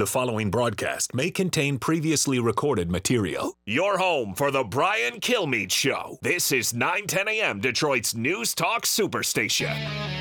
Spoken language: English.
The following broadcast may contain previously recorded material. Your home for the Brian Kilmeade Show. This is 910 a.m. Detroit's News Talk Superstation.